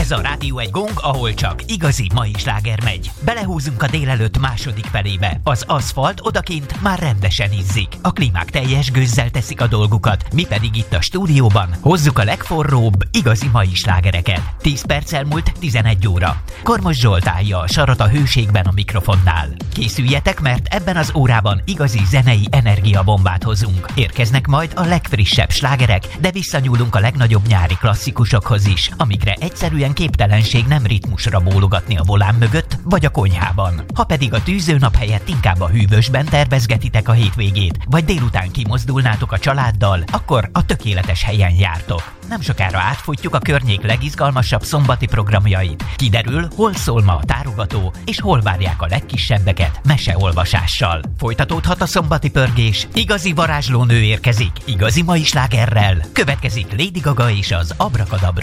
Ez a Rádió egy gong, ahol csak igazi mai sláger megy. Belehúzunk a délelőtt második felébe. Az aszfalt odakint már rendesen izzik. A klímák teljes gőzzel teszik a dolgukat. Mi pedig itt a stúdióban hozzuk a legforróbb, igazi mai slágereket. 10 perc elmúlt 11 óra. Kormos Zsolt állja a sarat a hőségben a mikrofonnál. Készüljetek, mert ebben az órában igazi zenei energiabombát hozunk. Érkeznek majd a legfrissebb slágerek, de visszanyúlunk a legnagyobb nyári klasszikusokhoz is, amikre egyszerűen képtelenség nem ritmusra bólogatni a volán mögött vagy a konyhában. Ha pedig a tűzőnap helyett inkább a hűvösben tervezgetitek a hétvégét, vagy délután kimozdulnátok a családdal, akkor a tökéletes helyen jártok. Nem sokára átfutjuk a környék legizgalmasabb szombati programjait. Kiderül, hol szól ma a tárogató, és hol várják a legkisebbeket meseolvasással. Folytatódhat a szombati pörgés, igazi varázslónő érkezik, igazi mai slágerrel. Következik Lady Gaga és az Abrakadabra.